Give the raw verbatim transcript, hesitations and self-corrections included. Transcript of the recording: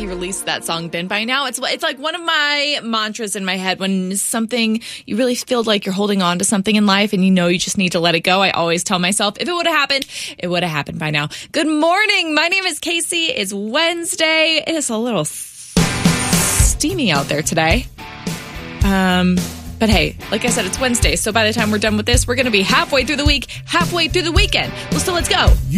he released that song been by now? It's it's like one of my mantras in my head when something, you really feel like you're holding on to something in life and you know you just need to let it go. I always tell myself, if it would have happened, it would have happened by now. Good morning. My name is Casey. It's Wednesday. It is a little steamy out there today. Um... But hey, like I said, it's Wednesday, so by the time we're done with this, we're going to be halfway through the week, halfway through the weekend. Well, so let's go.